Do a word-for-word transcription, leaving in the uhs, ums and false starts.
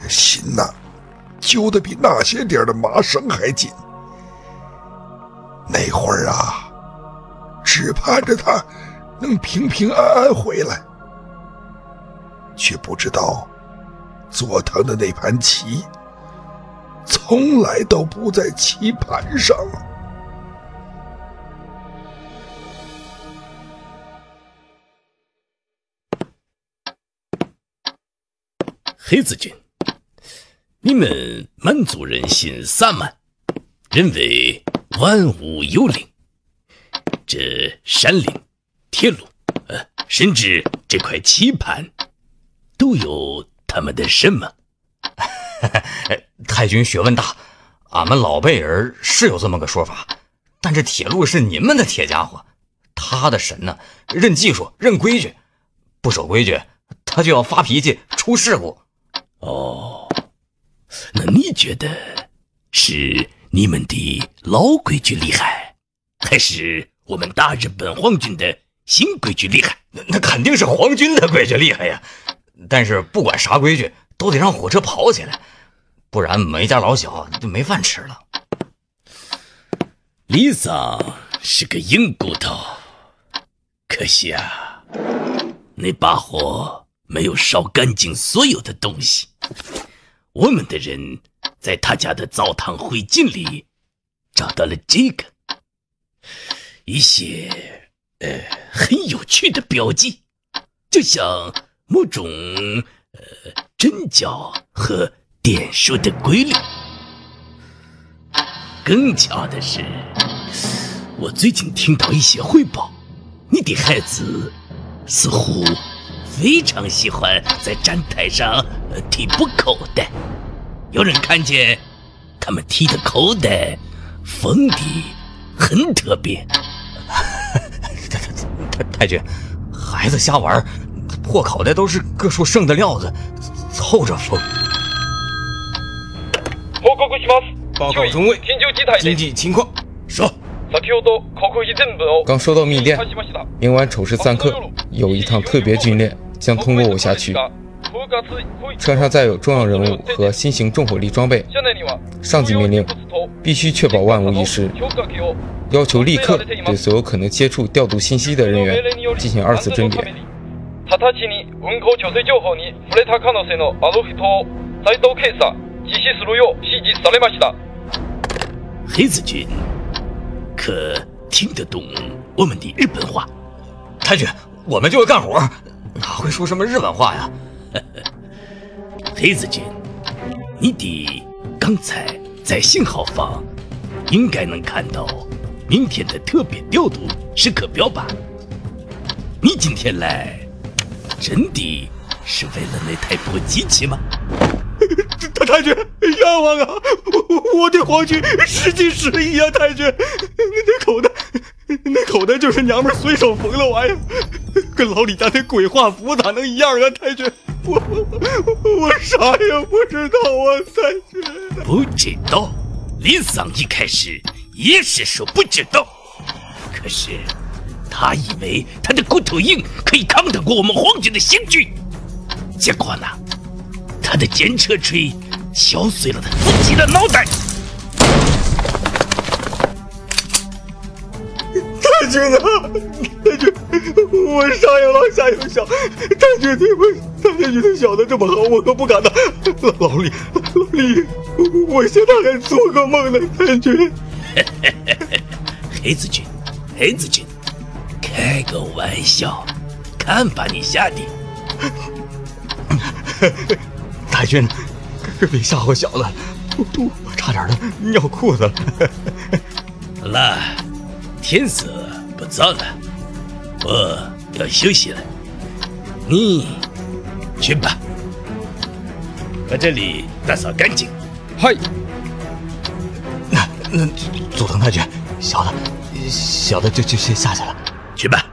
心呐、啊，揪得比那些地儿的麻绳还紧。那会儿啊，只盼着他能平平安安回来，却不知道佐藤的那盘棋从来都不在棋盘上。 黑子君，你们满族人信萨满，认为万物有灵，这山岭、铁路，呃，甚至这块棋盘，都有他们的神吗？ 太君学问大，俺们老辈人是有这么个说法，但这铁路是你们的铁家伙，他的神呢，认技术、认规矩，不守规矩，他就要发脾气、出事故。 哦，那你觉得是你们的老规矩厉害，还是我们大日本皇军的新规矩厉害？ 那那肯定是皇军的规矩厉害呀！但是不管啥规矩，都得让火车跑起来，不然每家老小就没饭吃了。 李桑是个硬骨头，可惜啊，那把火没有烧干净所有的东西。我们的人在他家的澡堂灰烬里找到了这个一些呃很有趣的标记，就像某种呃针脚和点数的规律。更巧的是，我最近听到一些汇报，你的孩子似乎非常喜欢在站台上呃踢补口袋，有人看见他们踢的口袋缝的很特别。 太太君，孩子瞎玩，破口袋都是各处剩的料子，凑着缝。 报告中尉，经济情况。 说。 刚收到密电，明晚丑时三刻有一趟特别军练将通过我辖区，车上载有重要人物和新型重火力装备。上级命令必须确保万无一失，要求立刻对所有可能接触调度信息的人员进行二次甄别。 直ちに運行調整情報に触れた可能性のある人を再度検査実施するよう指示されました。 黑子君可听得懂我们的日本话？ 太君，我们就是干活，哪会说什么日本话呀？ 黑子君，你的刚才在信号房应该能看到明天的特别调度时刻表吧？你今天来真的是为了那台破机器吗？ 太太君，冤枉啊！我我对皇军失敬失礼呀、啊，太君。那口袋，那口袋就是娘们随手缝的玩意儿，跟老李家那鬼画符咋能一样啊？太君，我我我啥也不知道啊，太君。 不知道？李桑一开始也是说不知道，可是他以为他的骨头硬，可以抗得过我们皇军的行军，结果呢？他的尖车锤敲碎了他自己的脑袋。 太君啊，太君，我上有老下有小，太君对我，太君对小的这么好，我可不敢当。老老李，老李，我现在还做个梦呢，太君。 黑子君，黑子君，开个玩笑，看把你吓的。 太君，可别吓唬小子，我我差点的尿裤子了。 好了，天色不早了，我要休息了，你去吧，把这里打扫干净。 嗨， 那那佐藤太君，小的，小的就就先下去了， 去吧。